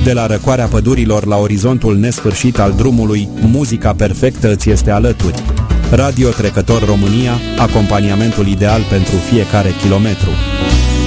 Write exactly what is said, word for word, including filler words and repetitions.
De la răcoarea pădurilor la orizontul nesfârșit al drumului, muzica perfectă îți este alături. Radio Trecător România, acompaniamentul ideal pentru fiecare kilometru.